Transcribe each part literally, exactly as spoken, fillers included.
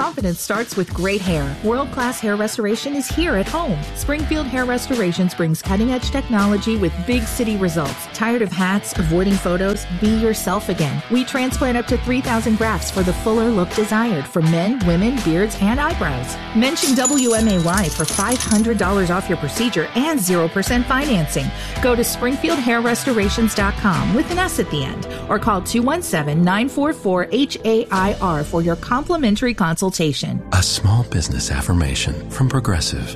confidence starts with great hair. World-class hair restoration is here at home. Springfield Hair Restorations brings cutting-edge technology with big city results. Tired of hats, avoiding photos? Be yourself again. We transplant up to three thousand grafts for the fuller look desired for men, women, beards, and eyebrows. Mention W M A Y for five hundred dollars off your procedure and zero percent financing. Go to springfield hair restorations dot com with an S at the end or call two one seven, nine four four, H A I R for your complimentary consultation. A small business affirmation from Progressive.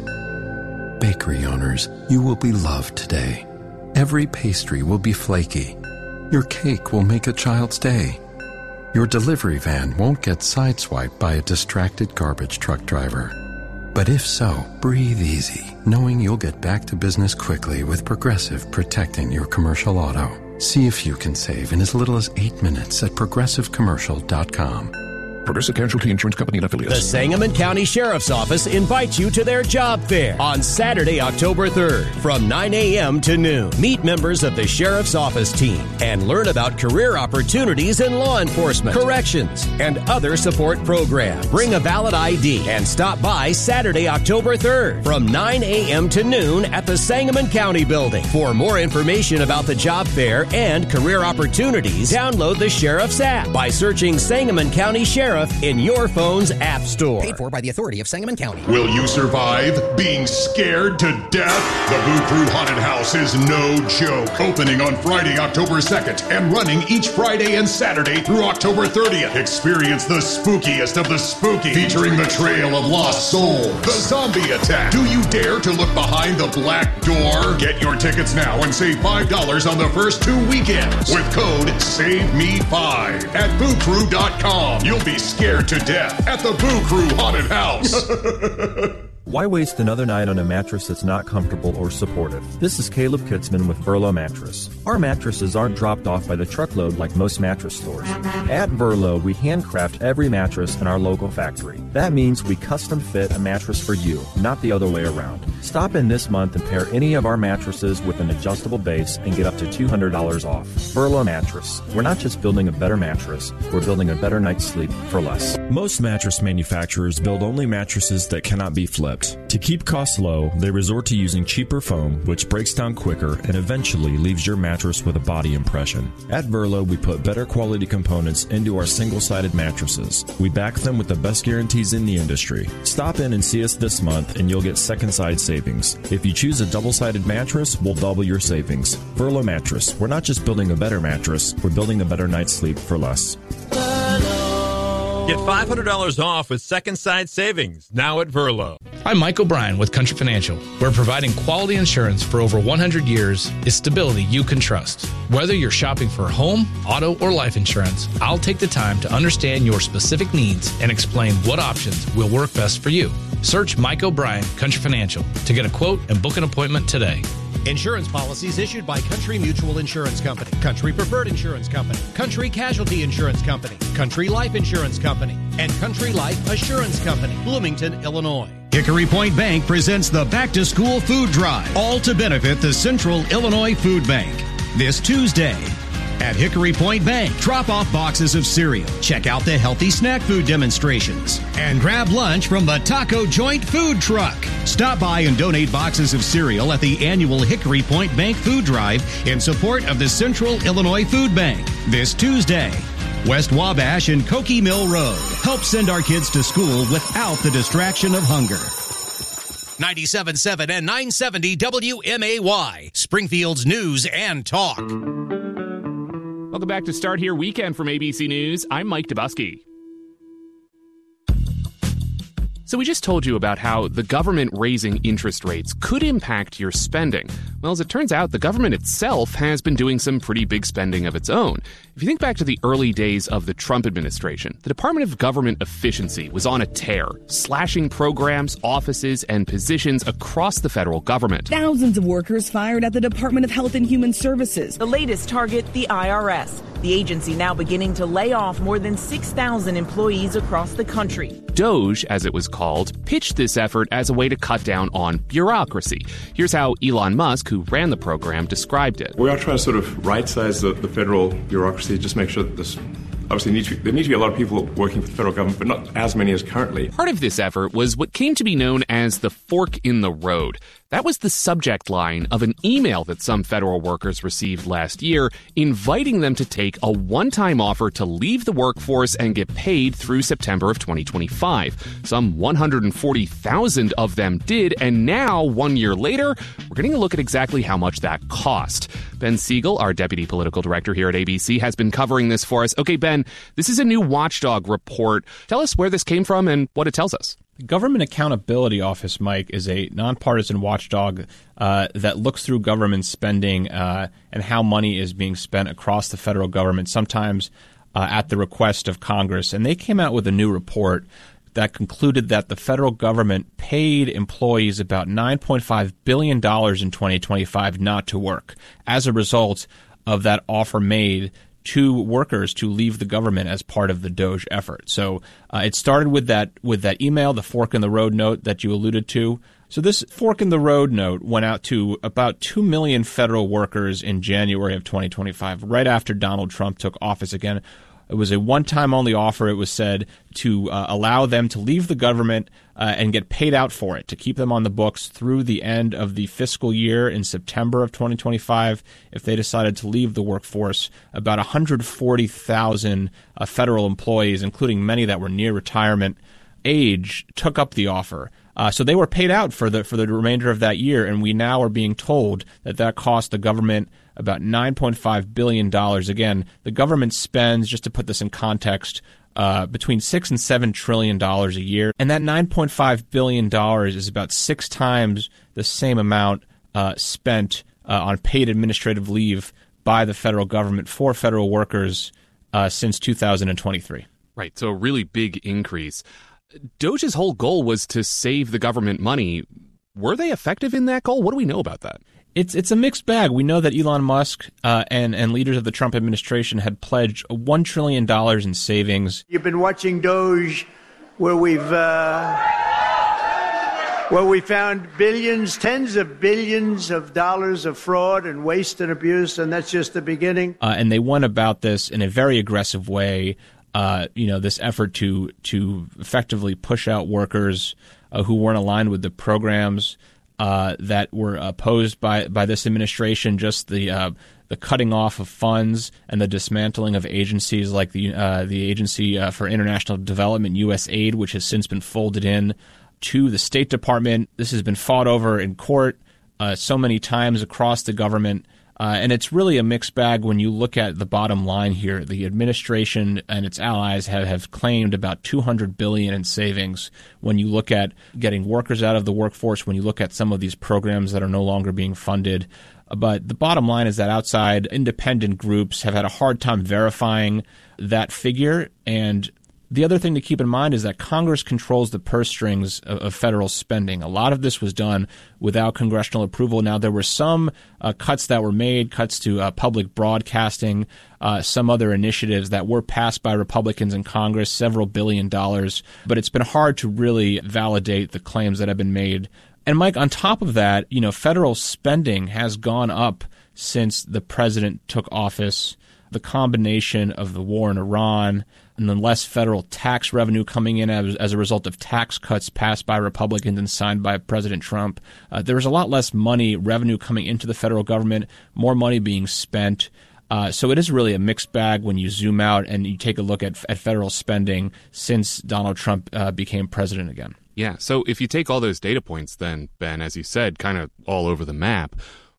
Bakery owners, you will be loved today. Every pastry will be flaky. Your cake will make a child's day. Your delivery van won't get sideswiped by a distracted garbage truck driver. But if so, breathe easy, knowing you'll get back to business quickly with Progressive protecting your commercial auto. See if you can save in as little as eight minutes at progressive commercial dot com. Progressive Casualty Insurance Company and Affiliates. The Sangamon County Sheriff's Office invites you to their job fair on Saturday, October third from nine a.m. to noon. Meet members of the Sheriff's Office team and learn about career opportunities in law enforcement, corrections, and other support programs. Bring a valid I D and stop by Saturday, October third from nine a.m. to noon at the Sangamon County Building. For more information about the job fair and career opportunities, download the Sheriff's app by searching Sangamon County Sheriff in your phone's app store. Paid for by the authority of Sangamon County. Will you survive being scared to death? The Boo Crew Haunted House is no joke. Opening on Friday, October second, and running each Friday and Saturday through October thirtieth. Experience the spookiest of the spooky, featuring the Trail of Lost Souls, the Zombie Attack. Do you dare to look behind the black door? Get your tickets now and save five dollars on the first two weekends with code save me five at boo crew dot com. You'll be scared to death at the Boo Crew Haunted House. Why waste another night on a mattress that's not comfortable or supportive? This is Caleb Kitzman with Verlo Mattress. Our mattresses aren't dropped off by the truckload like most mattress stores. At Verlo, we handcraft every mattress in our local factory. That means we custom fit a mattress for you, not the other way around. Stop in this month and pair any of our mattresses with an adjustable base and get up to two hundred dollars off. Verlo Mattress. We're not just building a better mattress, we're building a better night's sleep for less. Most mattress manufacturers build only mattresses that cannot be flipped. To keep costs low, they resort to using cheaper foam, which breaks down quicker and eventually leaves your mattress with a body impression. At Verlo, we put better quality components into our single-sided mattresses. We back them with the best guarantees in the industry. Stop in and see us this month and you'll get second-side savings. If you choose a double-sided mattress, we'll double your savings. Verlo Mattress. We're not just building a better mattress, we're building a better night's sleep for less. Get five hundred dollars off with Second Side Savings, now at Verlo. I'm Mike O'Brien with Country Financial, where providing quality insurance for over one hundred years is stability you can trust. Whether you're shopping for home, auto, or life insurance, I'll take the time to understand your specific needs and explain what options will work best for you. Search Mike O'Brien Country Financial to get a quote and book an appointment today. Insurance policies issued by Country Mutual Insurance Company, Country Preferred Insurance Company, Country Casualty Insurance Company, Country Life Insurance Company, and Country Life Assurance Company, Bloomington, Illinois. Hickory Point Bank presents the Back to School Food Drive, all to benefit the Central Illinois Food Bank. This Tuesday at Hickory Point Bank, drop off boxes of cereal, check out the healthy snack food demonstrations, and grab lunch from the Taco Joint Food Truck. Stop by and donate boxes of cereal at the annual Hickory Point Bank Food Drive in support of the Central Illinois Food Bank this Tuesday. West Wabash and Cokie Mill Road. Help send our kids to school without the distraction of hunger. ninety-seven point seven and nine seventy W M A Y, Springfield's News and Talk. Welcome back to Start Here Weekend from A B C News. I'm Mike Dubusky. So we just told you about how the government raising interest rates could impact your spending. Well, as it turns out, the government itself has been doing some pretty big spending of its own. If you think back to the early days of the Trump administration, the Department of Government Efficiency was on a tear, slashing programs, offices, and positions across the federal government. Thousands of workers fired at the Department of Health and Human Services. The latest target, the I R S. The agency now beginning to lay off more than six thousand employees across the country. DOGE, as it was called, pitched this effort as a way to cut down on bureaucracy. Here's how Elon Musk, who ran the program, described it. We are trying to sort of right-size the, the federal bureaucracy, just make sure that this Obviously, there need, to be, there need to be a lot of people working for the federal government, but not as many as currently. Part of this effort was what came to be known as the fork in the road. That was the subject line of an email that some federal workers received last year, inviting them to take a one-time offer to leave the workforce and get paid through September of twenty twenty-five. Some one hundred forty thousand of them did, and now, one year later, we're getting a look at exactly how much that cost. Ben Siegel, our deputy political director here at A B C, has been covering this for us. Okay, Ben, this is a new Watchdog report. Tell us where this came from and what it tells us. The Government Accountability Office, Mike, is a nonpartisan watchdog uh, that looks through government spending uh, and how money is being spent across the federal government, sometimes uh, at the request of Congress. And they came out with a new report that concluded that the federal government paid employees about nine point five billion dollars in twenty twenty-five not to work as a result of that offer made to workers to leave the government as part of the DOGE effort. So uh, it started with that with that email, the fork in the road note that you alluded to. So this fork in the road note went out to about two million federal workers in January of twenty twenty-five, right after Donald Trump took office again. It was a one-time only offer, it was said, to uh, allow them to leave the government uh, and get paid out for it, to keep them on the books through the end of the fiscal year in September of twenty twenty-five. If they decided to leave the workforce, about one hundred forty thousand uh, federal employees, including many that were near retirement age, took up the offer. Uh, so they were paid out for the for the remainder of that year, and we now are being told that that cost the government about nine point five billion dollars. Again, the government spends, just to put this in context, uh, between six and seven trillion dollars a year, and that nine point five billion dollars is about six times the same amount uh, spent uh, on paid administrative leave by the federal government for federal workers uh, since two thousand twenty-three. Right, so a really big increase. DOGE's whole goal was to save the government money. Were they effective in that goal? What do we know about that? It's it's a mixed bag. We know that Elon Musk uh, and, and leaders of the Trump administration had pledged one trillion dollars in savings. You've been watching DOGE, where we've uh, where we found billions, tens of billions of dollars of fraud and waste and abuse, and that's just the beginning. Uh, and they went about this in a very aggressive way. Uh, you know, this effort to to effectively push out workers uh, who weren't aligned with the programs uh, that were opposed by, by this administration, just the uh, the cutting off of funds and the dismantling of agencies like the uh, the Agency uh, for International Development, U S A I D, which has since been folded in to the State Department. This has been fought over in court uh, so many times across the government. Uh, and it's really a mixed bag when you look at the bottom line here. The administration and its allies have, have claimed about two hundred billion dollars in savings when you look at getting workers out of the workforce, when you look at some of these programs that are no longer being funded. But the bottom line is that outside independent groups have had a hard time verifying that figure. And the other thing to keep in mind is that Congress controls the purse strings of, of federal spending. A lot of this was done without congressional approval. Now, there were some uh, cuts that were made, cuts to uh, public broadcasting, uh, some other initiatives that were passed by Republicans in Congress, several billion dollars. But it's been hard to really validate the claims that have been made. And, Mike, on top of that, you know, federal spending has gone up since the president took office. The combination of the war in Iran and then less federal tax revenue coming in as, as a result of tax cuts passed by Republicans and signed by President Trump. Uh, there was a lot less money, revenue coming into the federal government, more money being spent. Uh, so it is really a mixed bag when you zoom out and you take a look at, at federal spending since Donald Trump uh, became president again. Yeah, so if you take all those data points then, Ben, as you said, kind of all over the map,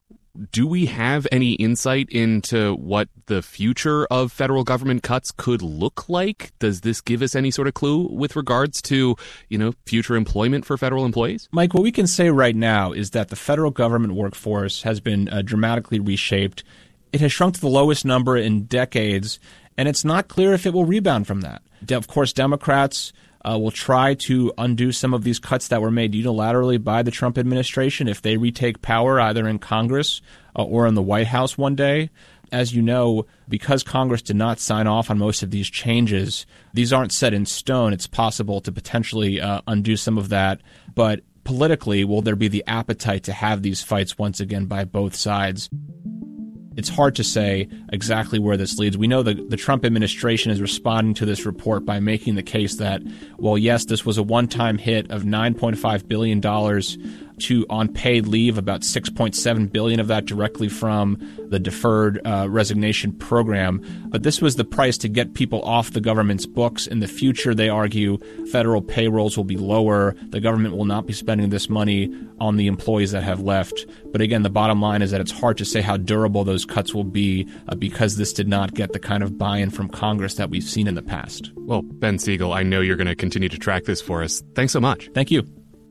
do we have any insight into what the future of federal government cuts could look like? Does this give us any sort of clue with regards to, you know, future employment for federal employees? Mike, what we can say right now is that the federal government workforce has been uh, dramatically reshaped. It has shrunk to the lowest number in decades, and it's not clear if it will rebound from that. De- of course, Democrats Uh, will try to undo some of these cuts that were made unilaterally by the Trump administration if they retake power either in Congress uh, or in the White House one day. As you know, because Congress did not sign off on most of these changes, these aren't set in stone. It's possible to potentially uh, undo some of that. But politically, will there be the appetite to have these fights once again by both sides? it's hard to say exactly where this leads. We know the, the Trump administration is responding to this report by making the case that, well, yes, this was a one-time hit of nine point five billion dollars to on paid leave, about six point seven billion dollars of that directly from the deferred uh, resignation program. But this was the price to get people off the government's books. In the future, they argue, federal payrolls will be lower. The government will not be spending this money on the employees that have left. But again, the bottom line is that it's hard to say how durable those cuts will be uh, because this did not get the kind of buy-in from Congress that we've seen in the past. Well, Ben Siegel, I know you're going to continue to track this for us. Thanks so much. Thank you.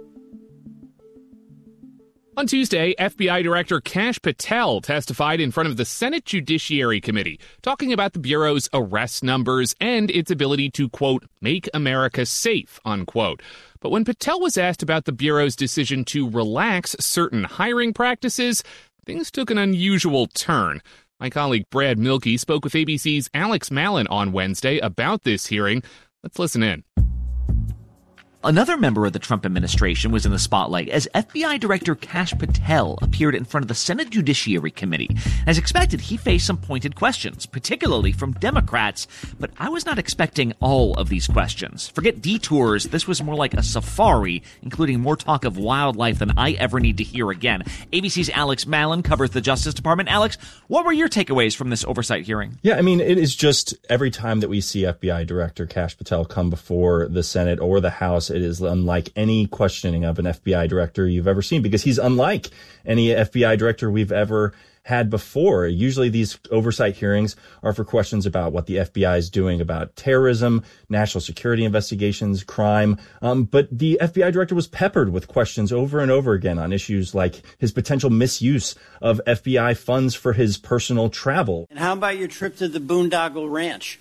On Tuesday, F B I Director Kash Patel testified in front of the Senate Judiciary Committee, talking about the Bureau's arrest numbers and its ability to, quote, make America safe, unquote. But when Patel was asked about the Bureau's decision to relax certain hiring practices, things took an unusual turn. My colleague Brad Milkey spoke with A B C's Alex Malin on Wednesday about this hearing. Let's listen in. Another member of the Trump administration was in the spotlight as F B I Director Kash Patel appeared in front of the Senate Judiciary Committee. As expected, he faced some pointed questions, particularly from Democrats, but I was not expecting all of these questions. Forget detours, this was more like a safari, including more talk of wildlife than I ever need to hear again. A B C's Alex Malin covers the Justice Department. Alex, what were your takeaways from this oversight hearing? Yeah, I mean, it is just every time that we see F B I Director Kash Patel come before the Senate or the House, it is unlike any questioning of an F B I director you've ever seen, because he's unlike any F B I director we've ever had before. Usually these oversight hearings are for questions about what the F B I is doing about terrorism, national security investigations, crime. Um, but the F B I director was peppered with questions over and over again on issues like his potential misuse of F B I funds for his personal travel. And how about your trip to the Boondoggle Ranch?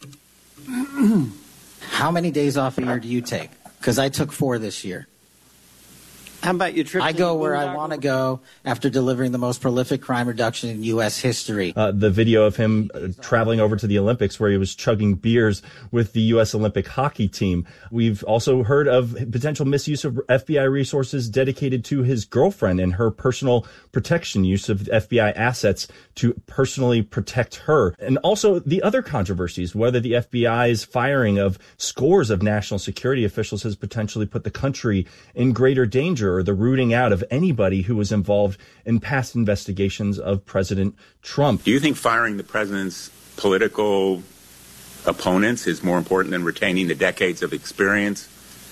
How many days off a year do you take? Because I took four this year. How about your trip? I to go the where I want to go after delivering the most prolific crime reduction in U S history. Uh, the video of him uh, traveling over to the Olympics where he was chugging beers with the U S Olympic hockey team. We've also heard of potential misuse of F B I resources dedicated to his girlfriend and her personal protection, use of F B I assets to personally protect her. And also the other controversies, whether the F B I's firing of scores of national security officials has potentially put the country in greater danger, or the rooting out of anybody who was involved in past investigations of President Trump. Do you think firing the president's political opponents is more important than retaining the decades of experience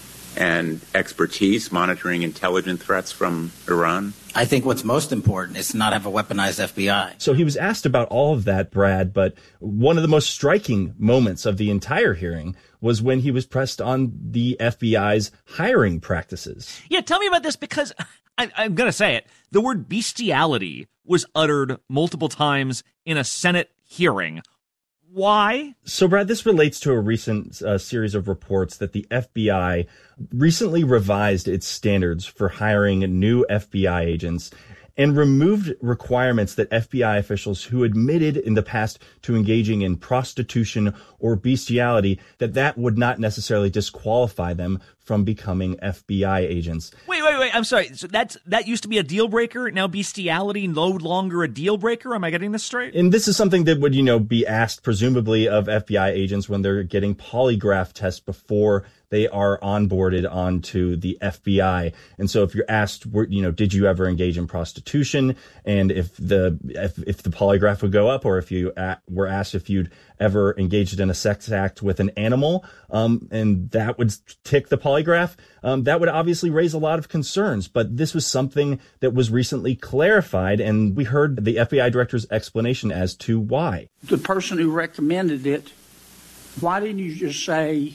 and expertise monitoring intelligence threats from Iran? I think what's most important is to not have a weaponized F B I. So he was asked about all of that, Brad, but one of the most striking moments of the entire hearing was when he was pressed on the F B I's hiring practices. Yeah, tell me about this, because I, I'm going to say it. The word bestiality was uttered multiple times in a Senate hearing. Why? So, Brad, this relates to a recent uh, series of reports that the F B I recently revised its standards for hiring new F B I agents and removed requirements that F B I officials who admitted in the past to engaging in prostitution or bestiality, that that would not necessarily disqualify them from becoming F B I agents. Wait, wait, wait. I'm sorry. So that's that used to be a deal breaker. Now bestiality no longer a deal breaker. Am I getting this straight? And this is something that would, you know, be asked presumably of F B I agents when they're getting polygraph tests before they are onboarded onto the F B I. And so if you're asked, you know, did you ever engage in prostitution? And if the if, if the polygraph would go up, or if you were asked if you'd ever engaged in a sex act with an animal, um, and that would tick the polygraph, um, that would obviously raise a lot of concerns. But this was something that was recently clarified, and we heard the F B I director's explanation as to why. The person who recommended it, why didn't you just say,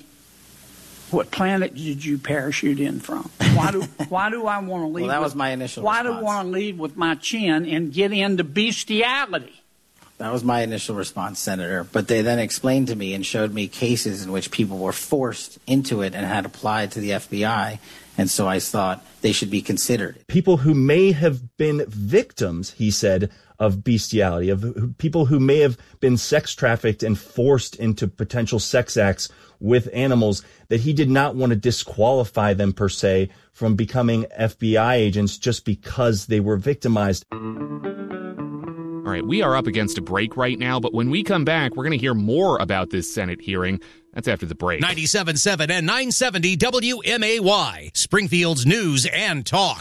what planet did you parachute in from? Why do why do I want to leave? Well, that with, was my initial Why response. do I want to leave with my chin and get into bestiality? That was my initial response, Senator. But they then explained to me and showed me cases in which people were forced into it and had applied to the F B I. And so I thought they should be considered. People who may have been victims, he said, of bestiality, of people who may have been sex trafficked and forced into potential sex acts with animals, that he did not want to disqualify them per se from becoming F B I agents just because they were victimized. All right, we are up against a break right now, but when we come back, we're going to hear more about this Senate hearing. That's after the break. ninety-seven point seven and nine seventy W M A Y, Springfield's News and Talk.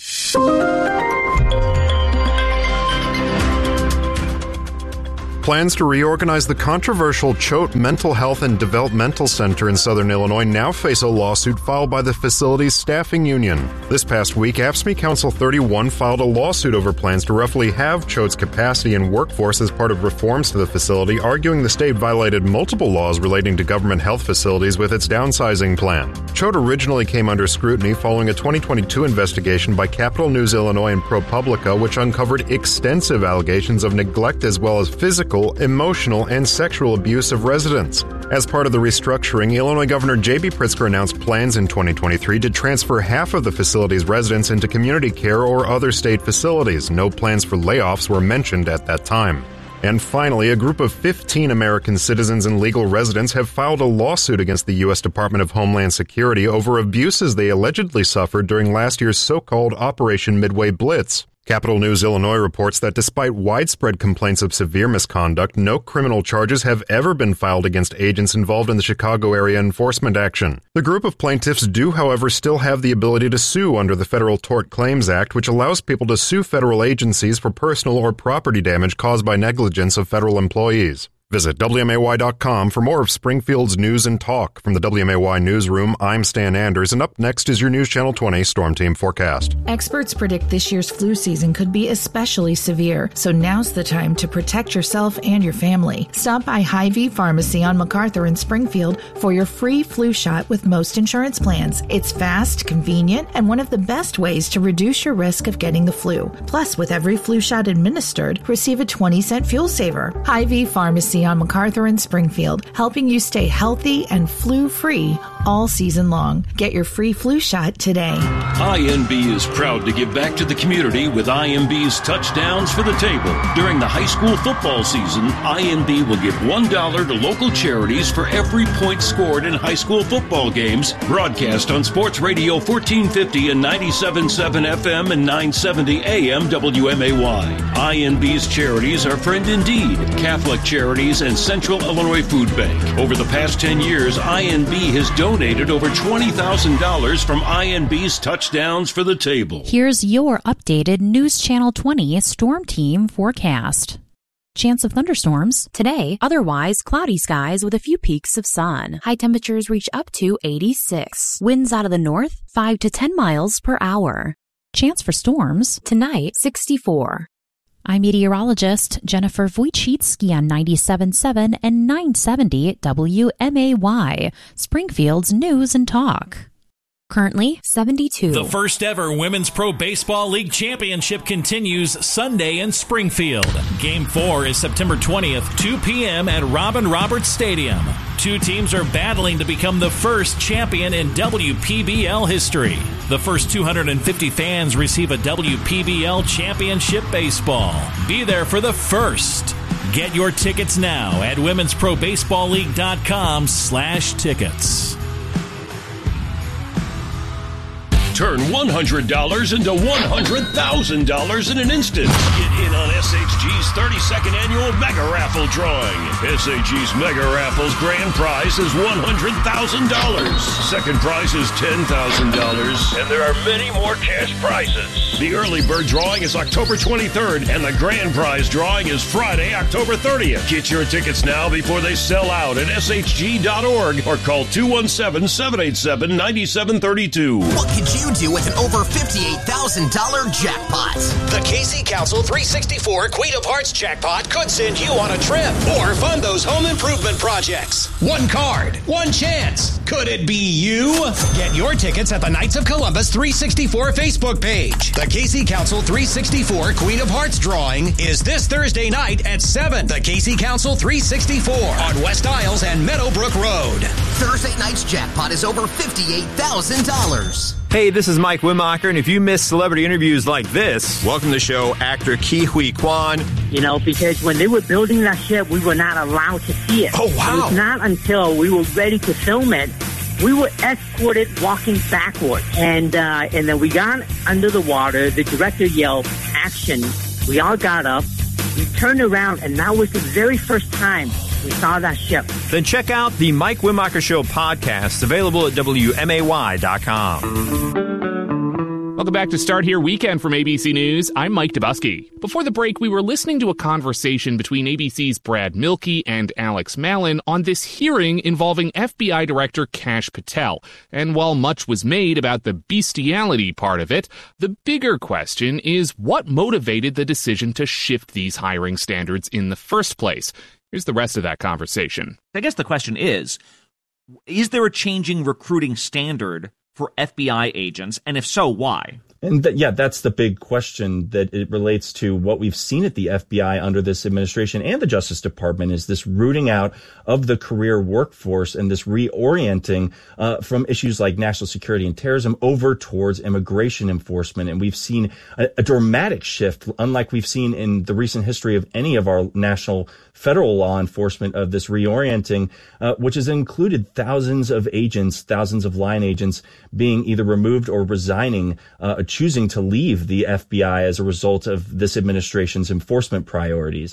Plans to reorganize the controversial Choate Mental Health and Developmental Center in Southern Illinois now face a lawsuit filed by the facility's staffing union. This past week, A F S C M E Council thirty-one filed a lawsuit over plans to roughly halve Choate's capacity and workforce as part of reforms to the facility, arguing the state violated multiple laws relating to government health facilities with its downsizing plan. Choate originally came under scrutiny following a twenty twenty-two investigation by Capital News Illinois and ProPublica, which uncovered extensive allegations of neglect as well as physical, emotional, and sexual abuse of residents. As part of the restructuring, Illinois Governor J B Pritzker announced plans in twenty twenty-three to transfer half of the facility's residents into community care or other state facilities. No plans for layoffs were mentioned at that time. And finally, a group of fifteen American citizens and legal residents have filed a lawsuit against the U S Department of Homeland Security over abuses they allegedly suffered during last year's so-called Operation Midway Blitz. Capital News Illinois reports that despite widespread complaints of severe misconduct, no criminal charges have ever been filed against agents involved in the Chicago area enforcement action. The group of plaintiffs do, however, still have the ability to sue under the Federal Tort Claims Act, which allows people to sue federal agencies for personal or property damage caused by negligence of federal employees. Visit W M A Y dot com for more of Springfield's News and Talk. From the W M A Y Newsroom, I'm Stan Anders, and up next is your News Channel twenty Storm Team forecast. Experts predict this year's flu season could be especially severe, so now's the time to protect yourself and your family. Stop by Hy-Vee Pharmacy on MacArthur in Springfield for your free flu shot with most insurance plans. It's fast, convenient, and one of the best ways to reduce your risk of getting the flu. Plus, with every flu shot administered, receive a twenty cent fuel saver. Hy-Vee Pharmacy on MacArthur in Springfield, helping you stay healthy and flu-free all season long. Get your free flu shot today. I N B is proud to give back to the community with I N B's Touchdowns for the Table. During the high school football season, I N B will give one dollar to local charities for every point scored in high school football games, broadcast on Sports Radio fourteen fifty and ninety-seven point seven F M and nine seventy A M W M A Y. I N B's charities are Friend Indeed, Catholic Charities, and Central Illinois Food Bank. Over the past ten years, I N B has donated over twenty thousand dollars from I N B's Touchdowns for the Table. Here's your updated News Channel twenty Storm Team forecast. Chance of thunderstorms today, otherwise cloudy skies with a few peaks of sun. High temperatures reach up to eighty-six. Winds out of the north, five to ten miles per hour. Chance for storms tonight, sixty-four. I'm meteorologist Jennifer Wojcicki on ninety-seven point seven and nine seventy W M A Y, Springfield's News and Talk. Currently seventy-two. The first ever Women's Pro Baseball League Championship continues Sunday in Springfield. Game four is September twentieth, two p.m. at Robin Roberts Stadium. Two teams are battling to become the first champion in W P B L history. The first two hundred fifty fans receive a W P B L Championship baseball. Be there for the first. Get your tickets now at women's pro baseball league dot com slash tickets. Turn one hundred dollars into one hundred thousand dollars in an instant. Get in on S H G's thirty-second annual Mega Raffle drawing. S H G's Mega Raffle's grand prize is one hundred thousand dollars. Second prize is ten thousand dollars. And there are many more cash prizes. The early bird drawing is October twenty-third, and the grand prize drawing is Friday, October thirtieth. Get your tickets now before they sell out at S H G dot org or call two one seven, seven eight seven, nine seven three two. What could you do with an over fifty-eight thousand dollars jackpot? The K C Council three sixty-four Queen of Hearts jackpot could send you on a trip or fund those home improvement projects. One card, one chance. Could it be you? Get your tickets at the Knights of Columbus three sixty-four Facebook page. The K C Council three sixty-four Queen of Hearts drawing is this Thursday night at seven. The K C Council three sixty-four on West Isles and Meadowbrook Road. Thursday night's jackpot is over fifty-eight thousand dollars. Hey, this is Mike Wimacher, and if you miss celebrity interviews like this, welcome to the show, actor Ke Huy Quan. You know, because when they were building that ship, we were not allowed to see it. Oh, wow. It was not until we were ready to film it, we were escorted walking backwards. And, uh, and then we got under the water. The director yelled, action. We all got up. We turned around, and that was the very first time we saw that ship. Then check out the Mike Wimacher Show podcast, available at W M A Y dot com. Welcome back to Start Here Weekend from A B C News. I'm Mike Dubusky. Before the break, we were listening to a conversation between A B C's Brad Mielke and Alex Malin on this hearing involving F B I Director Kash Patel. And while much was made about the bestiality part of it, the bigger question is what motivated the decision to shift these hiring standards in the first place? Here's the rest of that conversation. I guess the question is, is there a changing recruiting standard for F B I agents, and if so, why? And th- yeah, that's the big question that it relates to what we've seen at the F B I under this administration and the Justice Department is this rooting out of the career workforce and this reorienting uh, from issues like national security and terrorism over towards immigration enforcement. And we've seen a, a dramatic shift, unlike we've seen in the recent history of any of our national federal law enforcement, of this reorienting, uh, which has included thousands of agents, thousands of line agents being either removed or resigning, uh, choosing to leave the F B I as a result of this administration's enforcement priorities.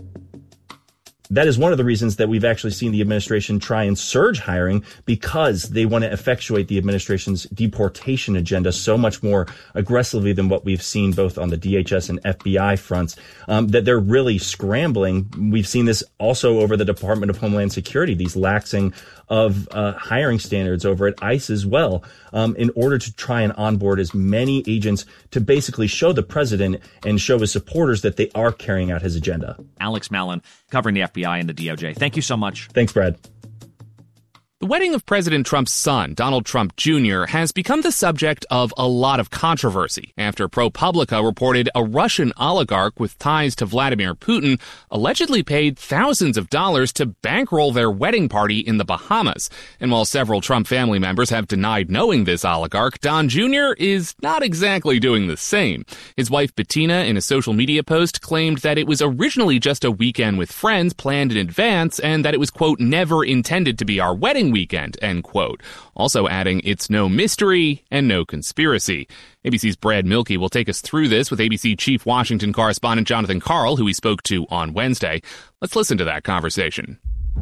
That is one of the reasons that we've actually seen the administration try and surge hiring, because they want to effectuate the administration's deportation agenda so much more aggressively than what we've seen both on the D H S and F B I fronts, um, that they're really scrambling. We've seen this also over the Department of Homeland Security, these laxing of uh, hiring standards over at ICE as well, um, in order to try and onboard as many agents to basically show the president and show his supporters that they are carrying out his agenda. Alex Malin, covering the F B I and the D O J. Thank you so much. Thanks, Brad. The wedding of President Trump's son, Donald Trump Junior, has become the subject of a lot of controversy after ProPublica reported a Russian oligarch with ties to Vladimir Putin allegedly paid thousands of dollars to bankroll their wedding party in the Bahamas. And while several Trump family members have denied knowing this oligarch, Don Junior is not exactly doing the same. His wife Bettina, in a social media post, claimed that it was originally just a weekend with friends planned in advance and that it was, quote, never intended to be our wedding weekend, end quote. Also adding, it's no mystery and no conspiracy. A B C's Brad Mielke will take us through this with A B C Chief Washington Correspondent Jonathan Karl, who we spoke to on Wednesday. Let's listen to that conversation.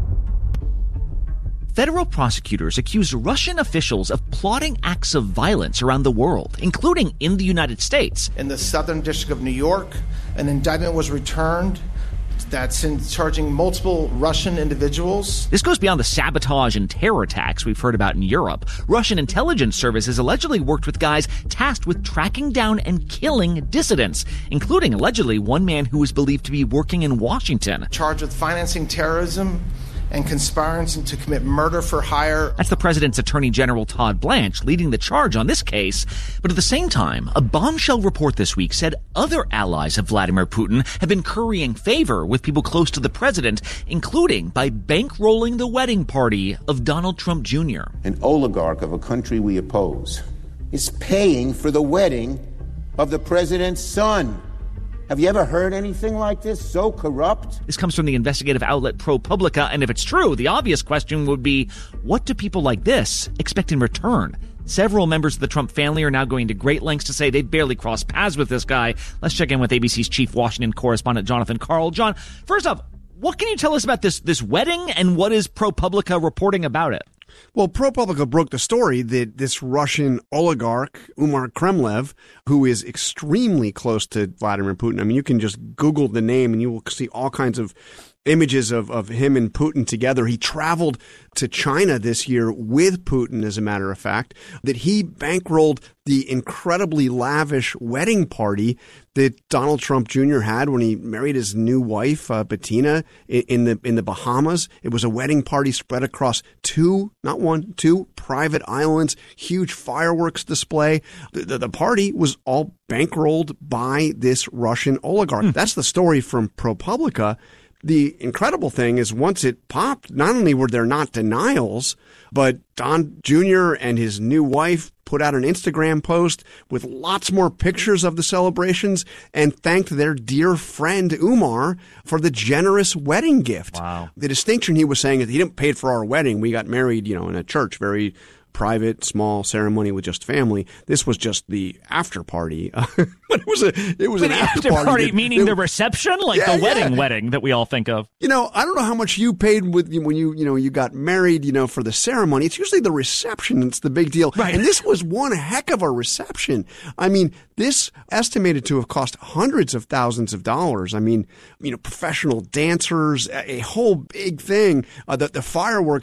Federal prosecutors accused Russian officials of plotting acts of violence around the world, including in the United States. In the Southern District of New York, an indictment was returned that's in charging multiple Russian individuals. This goes beyond the sabotage and terror attacks we've heard about in Europe. Russian intelligence services allegedly worked with guys tasked with tracking down and killing dissidents, including allegedly one man who was believed to be working in Washington. Charged with financing terrorism and conspiring to commit murder for hire. That's the president's attorney general, Todd Blanche, leading the charge on this case. But at the same time, a bombshell report this week said other allies of Vladimir Putin have been currying favor with people close to the president, including by bankrolling the wedding party of Donald Trump Junior An oligarch of a country we oppose is paying for the wedding of the president's son. Have you ever heard anything like this? So corrupt? This comes from the investigative outlet ProPublica, and if it's true, the obvious question would be, what do people like this expect in return? Several members of the Trump family are now going to great lengths to say they barely crossed paths with this guy. Let's check in with A B C's Chief Washington Correspondent Jonathan Karl. John, first off, what can you tell us about this, this wedding, and what is ProPublica reporting about it? Well, ProPublica broke the story that this Russian oligarch, Umar Kremlev, who is extremely close to Vladimir Putin. I mean, you can just Google the name and you will see all kinds of images of, of him and Putin together. He traveled to China this year with Putin, as a matter of fact, that he bankrolled the incredibly lavish wedding party that Donald Trump Junior had when he married his new wife, uh, Bettina, in, in the in the Bahamas. It was a wedding party spread across two, not one, two private islands, huge fireworks display. The, the, the party was all bankrolled by this Russian oligarch. Hmm. That's the story from ProPublica. The incredible thing is once it popped, not only were there not denials, but Don Junior and his new wife put out an Instagram post with lots more pictures of the celebrations and thanked their dear friend Umar for the generous wedding gift. Wow. The distinction he was saying is he didn't pay for our wedding. We got married, you know, in a church, very private, small ceremony with just family. This was just the after party. but it was a it was Wait, an the after, after party, party that, meaning that, the reception, like yeah, the wedding yeah. wedding that we all think of. You know, I don't know how much you paid with when you you know you got married. You know, for the ceremony, it's usually the reception that's the big deal. Right. And this was one heck of a reception. I mean, this estimated to have cost hundreds of thousands of dollars. I mean, you know, professional dancers, a, a whole big thing. Uh, the, the fireworks.